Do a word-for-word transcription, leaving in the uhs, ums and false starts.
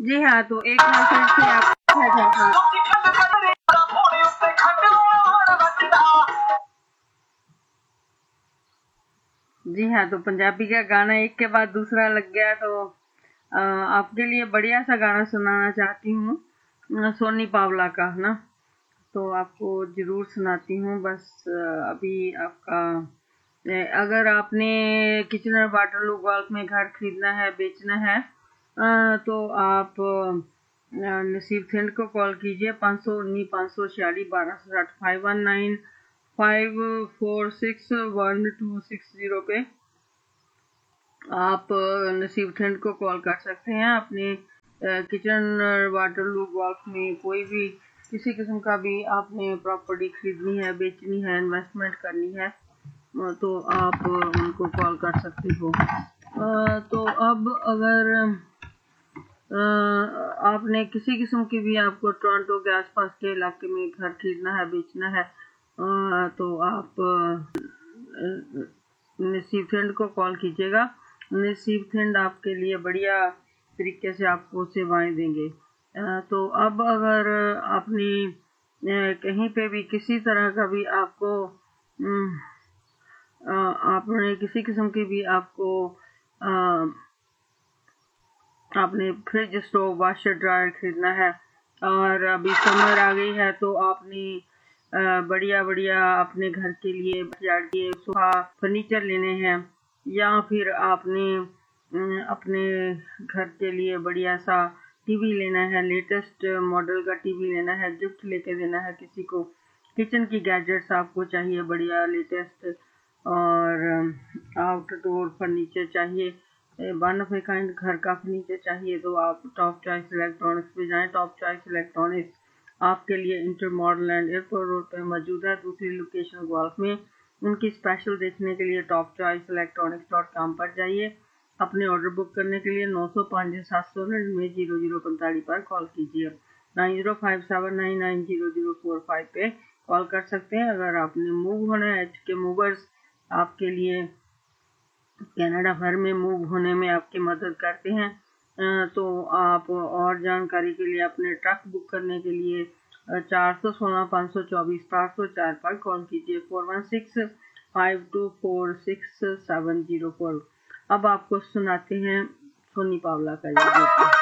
जी हाँ, तो एक बार फिर से आप जी हाँ, तो पंजाबी का गाना एक के बाद दूसरा लग गया, तो आ, आपके लिए बढ़िया सा गाना सुनाना चाहती हूँ, सोनी पावला का ना। तो आपको जरूर सुनाती हूँ। बस आ, अभी आपका ए, अगर आपने किचनर वाटरलू गोल्फ में घर खरीदना है, बेचना है, आ, तो आप आ, नसीब थिंड को कॉल कीजिए पाँच सौ उन्नीस पाँच सौ छियालीस बारह सौ साठ five one nine five four six one two six zero पे आप नसीब थिंड को कॉल कर सकते हैं। अपने किचन वाटरलू गोल्फ में कोई भी किसी किस्म का भी आपने प्रॉपर्टी खरीदनी है, बेचनी है, इन्वेस्टमेंट करनी है, तो आप उनको कॉल कर सकते हो। तो अब अगर आपने किसी किस्म की भी आपको टोरंटो के आसपास के इलाके में घर खरीदना है, बेचना है, तो आप नसीब थिंड को कॉल कीजिएगा। नसीब थिंड आपके लिए बढ़िया तरीके से आपको सेवाएं देंगे। तो अब अगर आपने कहीं पे भी किसी तरह का भी आपको आपने किसी किस्म की भी आपको आपने फ्रिज, स्टोव, वाशर, ड्रायर खरीदना है और अभी समर आ गई है, तो आपने बढ़िया बढ़िया अपने घर के लिए के सोफा फर्नीचर लेने हैं, या फिर आपने अपने घर के लिए बढ़िया सा टीवी लेना है, लेटेस्ट मॉडल का टीवी लेना है, गिफ्ट लेके देना है किसी को, किचन की गैजेट्स आपको चाहिए बढ़िया लेटेस्ट, और आउटडोर फर्नीचर चाहिए, वन ऑफ ए काइंड घर का फर्नीचर चाहिए, तो आप टॉप चॉइस इलेक्ट्रॉनिक्स पे जाएं। टॉप चॉइस इलेक्ट्रॉनिक्स आपके लिए inter model and airport road पे मौजूद है, दूसरी लोकेशन गोल्फ में। उनकी स्पेशल देखने के लिए top choice electronics dot com पर जाइए। अपने ऑर्डर बुक करने के लिए नौ सौ पाँच सात सौ में जीरो जीरो पैंतालीस पर कॉल कीजिए। Nine zero five seven nine nine zero zero four five पे कॉल कर सकते हैं। अगर आपने मूव होना है, एच के मूवर्स आपके लिए कनाडा भर में मूव होने में आपकी मदद करते हैं, तो आप और जानकारी के लिए अपने ट्रक बुक करने के लिए चार सौ सोलह पाँच सौ चौबीस पाँच सौ चार पर कॉल कीजिए four one six five to four six seven zero four. अब आपको सुनाते हैं सोनी पावला का ये गीत।